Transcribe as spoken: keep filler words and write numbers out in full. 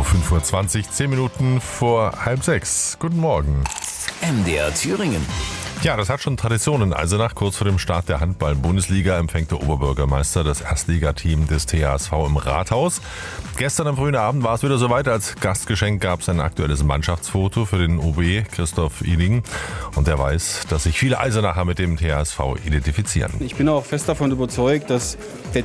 Genau, fünf Uhr zwanzig, zehn Minuten vor halb sechs. Guten Morgen. M D R Thüringen. Ja, das hat schon Traditionen. Also nach kurz vor dem Start der Handball-Bundesliga empfängt der Oberbürgermeister das Erstligateam des T H S V im Rathaus. Gestern am frühen Abend war es wieder soweit. Als Gastgeschenk gab es ein aktuelles Mannschaftsfoto für den O B Christoph Iling. Und der weiß, dass sich viele Eisenacher mit dem T H S V identifizieren. Ich bin auch fest davon überzeugt, dass der